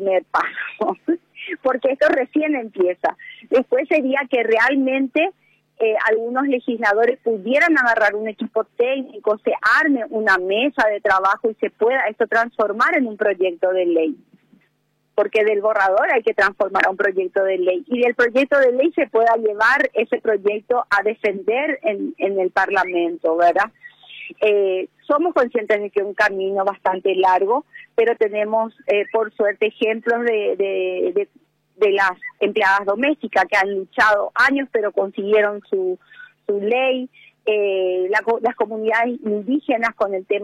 primer paso, porque esto recién empieza. Después sería que realmente algunos legisladores pudieran agarrar un equipo técnico, se arme una mesa de trabajo y se pueda esto transformar en un proyecto de ley. Porque del borrador hay que transformar a un proyecto de ley, y del proyecto de ley se pueda llevar ese proyecto a defender en el Parlamento, ¿verdad? Somos conscientes de que es un camino bastante largo, pero tenemos, por suerte, ejemplos de las empleadas domésticas que han luchado años, pero consiguieron su ley, las comunidades indígenas con el tema